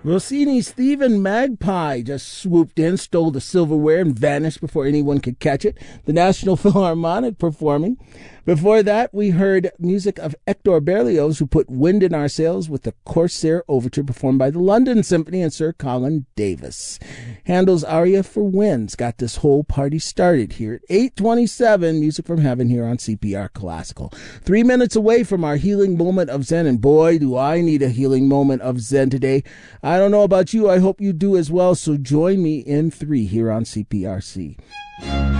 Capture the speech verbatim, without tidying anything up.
Rossini's Stephen Magpie just swooped in, stole the silverware, and vanished before anyone could catch it. The National Philharmonic performing. Before that, we heard music of Hector Berlioz, who put wind in our sails with the Corsair Overture performed by the London Symphony and Sir Colin Davis. Handel's aria for winds got this whole party started here at eight twenty-seven, Music from Heaven here on C P R Classical. Three minutes away from our healing moment of Zen, and boy, do I need a healing moment of Zen today. I don't know about you, I hope you do as well, so join me in three here on C P R C.